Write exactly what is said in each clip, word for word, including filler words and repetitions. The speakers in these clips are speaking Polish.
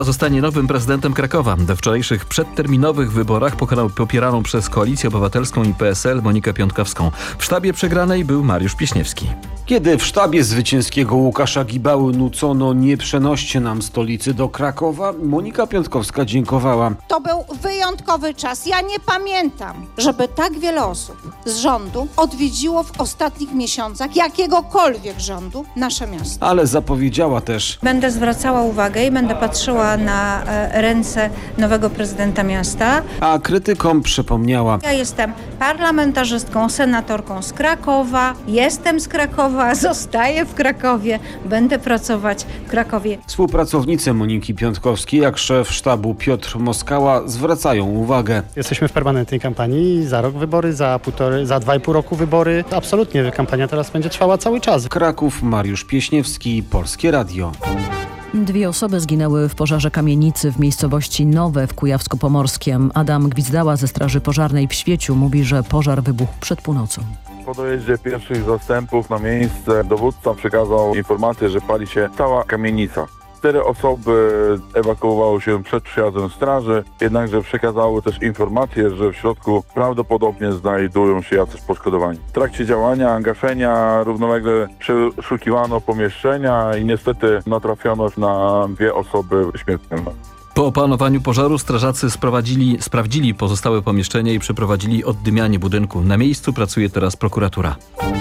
Zostanie nowym prezydentem Krakowa. We wczorajszych przedterminowych wyborach pokonał popieraną przez Koalicję Obywatelską i P S L Monikę Piątkowską. W sztabie przegranej był Mariusz Pieśniewski. Kiedy w sztabie zwycięskiego Łukasza Gibały nucono "nie przenoście nam stolicy do Krakowa", Monika Piątkowska dziękowała. To był wyjątkowy czas. Ja nie pamiętam, żeby tak wiele osób z rządu odwiedziło w ostatnich miesiącach jakiegokolwiek rządu nasze miasto. Ale zapowiedziała też: będę zwracała uwagę i będę patrzyła na e, ręce nowego prezydenta miasta. A krytykom przypomniała: Ja jestem parlamentarzystką, senatorką z Krakowa, jestem z Krakowa, zostaję w Krakowie, będę pracować w Krakowie. Współpracownicy Moniki Piątkowskiej, jak szef sztabu Piotr Moskała, zwracają uwagę. Jesteśmy w permanentnej kampanii, za rok wybory, za półtory, za dwa i pół roku wybory. Absolutnie kampania teraz będzie trwała cały czas. Kraków, Mariusz Pieśniewski, Polskie Radio. Dwie osoby zginęły w pożarze kamienicy w miejscowości Nowe w Kujawsku-Pomorskiem. Adam Gwizdała ze Straży Pożarnej w Świeciu mówi, że pożar wybuchł przed północą. Po dojeździe pierwszych zastępów na miejsce dowódca przekazał informację, że pali się cała kamienica. Cztery osoby ewakuowały się przed przyjazdem straży, jednakże przekazały też informację, że w środku prawdopodobnie znajdują się jacyś poszkodowani. W trakcie działania, gaszenia równolegle przeszukiwano pomieszczenia i niestety natrafiono na dwie osoby śmiertelne. Po opanowaniu pożaru strażacy sprowadzili, sprawdzili pozostałe pomieszczenia i przeprowadzili oddymianie budynku. Na miejscu pracuje teraz prokuratura.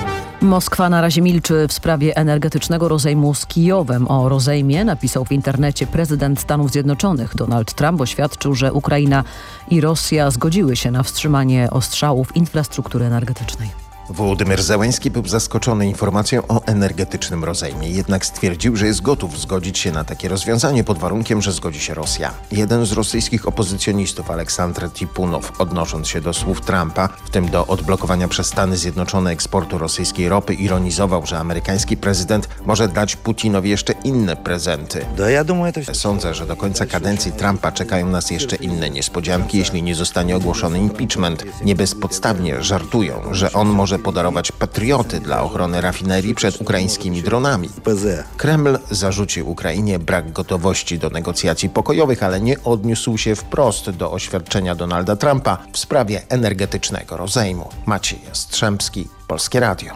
Moskwa na razie milczy w sprawie energetycznego rozejmu z Kijowem. O rozejmie napisał w internecie prezydent Stanów Zjednoczonych. Donald Trump oświadczył, że Ukraina i Rosja zgodziły się na wstrzymanie ostrzałów infrastruktury energetycznej. Wołodymyr Zełenski był zaskoczony informacją o energetycznym rozejmie, jednak stwierdził, że jest gotów zgodzić się na takie rozwiązanie pod warunkiem, że zgodzi się Rosja. Jeden z rosyjskich opozycjonistów, Aleksandr Tipunow, odnosząc się do słów Trumpa, w tym do odblokowania przez Stany Zjednoczone eksportu rosyjskiej ropy, ironizował, że amerykański prezydent może dać Putinowi jeszcze inne prezenty. Sądzę, że do końca kadencji Trumpa czekają nas jeszcze inne niespodzianki, jeśli nie zostanie ogłoszony impeachment. Nie bezpodstawnie żartują, że on może podarować patrioty dla ochrony rafinerii przed ukraińskimi dronami. Kreml zarzucił Ukrainie brak gotowości do negocjacji pokojowych, ale nie odniósł się wprost do oświadczenia Donalda Trumpa w sprawie energetycznego rozejmu. Maciej Jastrzębski, Polskie Radio.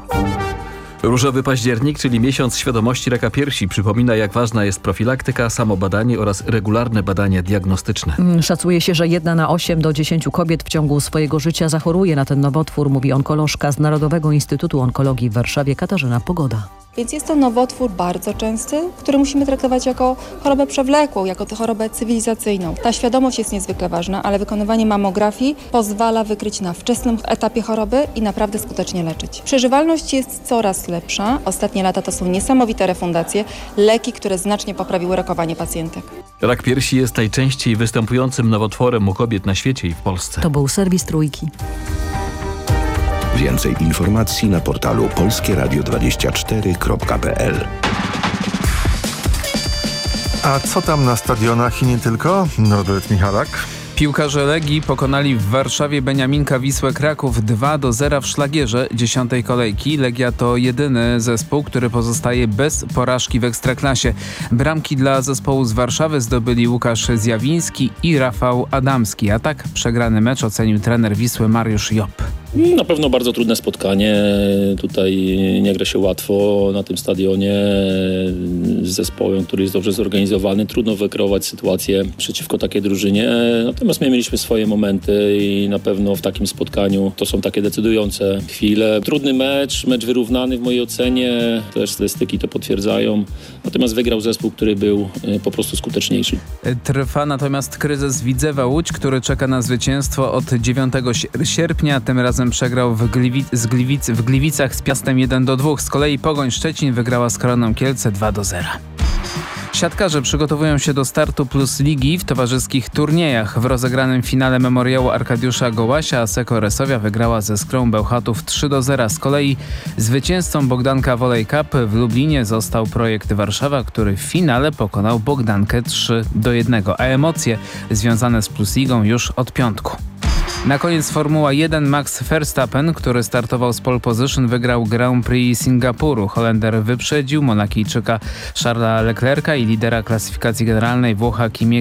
Różowy październik, czyli miesiąc świadomości raka piersi, przypomina, jak ważna jest profilaktyka, samobadanie oraz regularne badania diagnostyczne. Szacuje się, że jedna na osiem do dziesięciu kobiet w ciągu swojego życia zachoruje na ten nowotwór, mówi onkolożka z Narodowego Instytutu Onkologii w Warszawie Katarzyna Pogoda. Więc jest to nowotwór bardzo częsty, który musimy traktować jako chorobę przewlekłą, jako tę chorobę cywilizacyjną. Ta świadomość jest niezwykle ważna, ale wykonywanie mamografii pozwala wykryć na wczesnym etapie choroby i naprawdę skutecznie leczyć. Przeżywalność jest coraz lepsza. Ostatnie lata to są niesamowite refundacje, leki, które znacznie poprawiły rokowanie pacjentek. Rak piersi jest najczęściej występującym nowotworem u kobiet na świecie i w Polsce. To był serwis Trójki. Więcej informacji na portalu polskie radio dwadzieścia cztery kropka p l. A co tam na stadionach i nie tylko? Norbert Michalak. Piłkarze Legii pokonali w Warszawie Beniaminka Wisłę Kraków dwa do zera w szlagierze dziesiątej kolejki. Legia to jedyny zespół, który pozostaje bez porażki w Ekstraklasie. Bramki dla zespołu z Warszawy zdobyli Łukasz Zjawiński i Rafał Adamski. A tak przegrany mecz ocenił trener Wisły Mariusz Jopp. Na pewno bardzo trudne spotkanie. Tutaj nie gra się łatwo na tym stadionie z zespołem, który jest dobrze zorganizowany. Trudno wykreować sytuację przeciwko takiej drużynie. Natomiast my mieliśmy swoje momenty i na pewno w takim spotkaniu to są takie decydujące chwile. Trudny mecz, mecz wyrównany w mojej ocenie. Też statystyki to potwierdzają. Natomiast wygrał zespół, który był po prostu skuteczniejszy. Trwa natomiast kryzys Widzewa Łódź, który czeka na zwycięstwo od dziewiątego sierpnia. Tym razem przegrał w, Gliwic, z Gliwic, w Gliwicach z Piastem jeden do dwóch. Z kolei Pogoń Szczecin wygrała z Koroną Kielce dwa do zera. Siatkarze przygotowują się do startu Plus Ligi w towarzyskich turniejach. W rozegranym finale memoriału Arkadiusza Gołasia Asseco Resowia wygrała ze Skrą Bełchatów trzy do zera. Z kolei zwycięzcą Bogdanka Volley Cup w Lublinie został Projekt Warszawa, który w finale pokonał Bogdankę trzy do jednego. A emocje związane z Plus Ligą już od piątku. Na koniec Formuła jeden. Max Verstappen, który startował z pole position, wygrał Grand Prix Singapuru. Holender wyprzedził Monakijczyka Charlesa Leclerca i lidera klasyfikacji generalnej Włocha Kimiego